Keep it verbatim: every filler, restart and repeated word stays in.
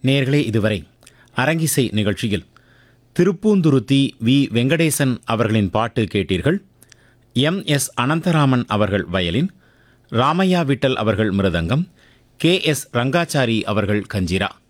நேயர்களே, இதுவரை அரங்கிசை நிகழ்ச்சியில் திருப்பூந்துருத்தி வி வெங்கடேசன் அவர்களின் பாட்டு கேட்டீர்கள். எம் எஸ் அனந்தராமன் அவர்கள் வயலின், ராமையா விட்டல் அவர்கள் மிருதங்கம், கே எஸ் ரங்காச்சாரி அவர்கள் கஞ்சிரா.